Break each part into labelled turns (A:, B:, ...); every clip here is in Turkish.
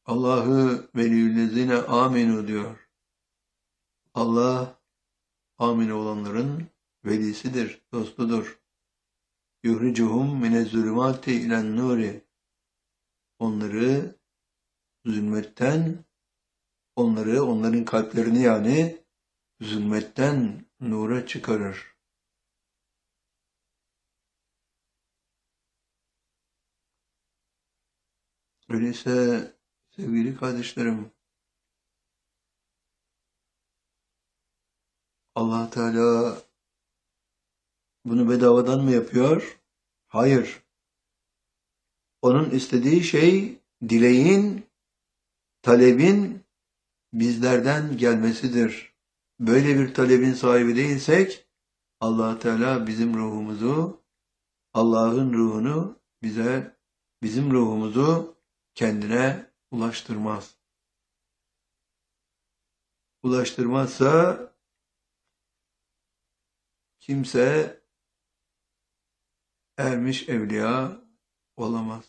A: Allah'ı veliyüllezine amenu diyor. Allah amin olanların velisidir, dostudur. Yuhricuhum minezzulümati ilen nuri. Onları zulmetten, onların kalplerini yani zulmetten nura çıkarır. Öyleyse sevgili kardeşlerim, Allah Teala bunu bedavadan mı yapıyor? Hayır. Onun istediği şey dileğin, talebin bizlerden gelmesidir. Böyle bir talebin sahibi değilsek Allah Teala bizim ruhumuzu, Allah'ın ruhunu bizim ruhumuzu kendine ulaştırmaz. Ulaştırmazsa kimse ermiş evliya olamaz.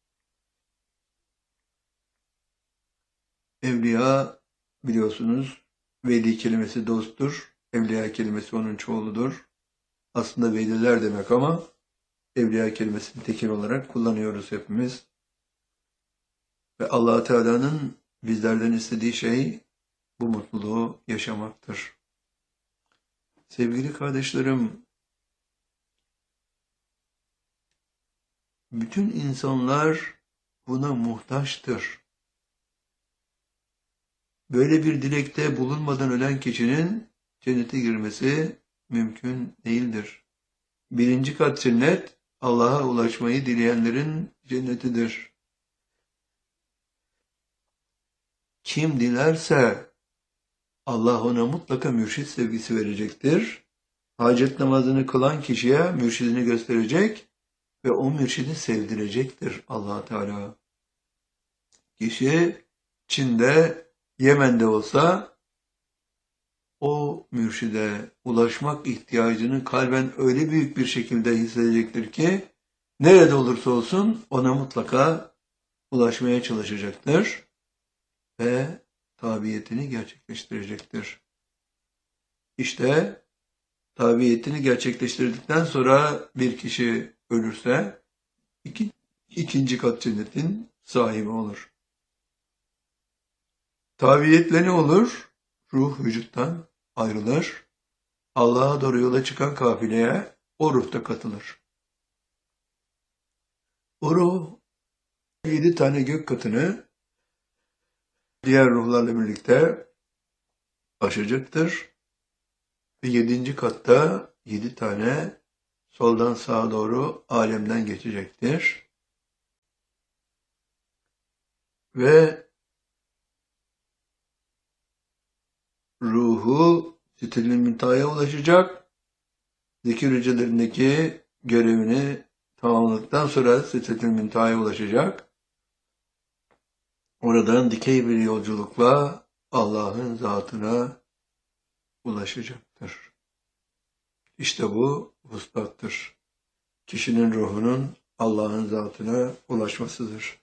A: Evliya biliyorsunuz veli kelimesi dosttur. Evliya kelimesi onun çoğuludur. Aslında veliler demek ama evliya kelimesini tekil olarak kullanıyoruz hepimiz. Ve Allah Teala'nın bizlerden istediği şey bu mutluluğu yaşamaktır. Sevgili kardeşlerim, bütün insanlar buna muhtaçtır. Böyle bir dilekte bulunmadan ölen kişinin cennete girmesi mümkün değildir. 1. kat cennet, Allah'a ulaşmayı dileyenlerin cennetidir. Kim dilerse Allah ona mutlaka mürşit sevgisi verecektir. Hacet namazını kılan kişiye mürşidini gösterecek ve o mürşidi sevdirecektir Allah Teala. Kişi Çin'de, Yemen'de olsa o mürşide ulaşmak ihtiyacını kalben öyle büyük bir şekilde hissedecektir ki nerede olursa olsun ona mutlaka ulaşmaya çalışacaktır ve tabiyetini gerçekleştirecektir. İşte tabiyetini gerçekleştirdikten sonra bir kişi ölürse ikinci kat cennetin sahibi olur. Tabiyetle ne olur? Ruh vücuttan ayrılır. Allah'a doğru yola çıkan kafileye o ruhta katılır. O ruh 7 tane gök katını diğer ruhlarla birlikte aşacaktır. Ve 7. katta 7 tane soldan sağa doğru alemden geçecektir. Ve ruhu Sidratil Münteha'ya ulaşacak. Zikir hücrelerindeki görevini tamamladıktan sonra Sidratil Münteha'ya ulaşacak. Oradan dikey bir yolculukla Allah'ın zatına ulaşacaktır. İşte bu vuslattır. Kişinin ruhunun Allah'ın zatına ulaşmasıdır.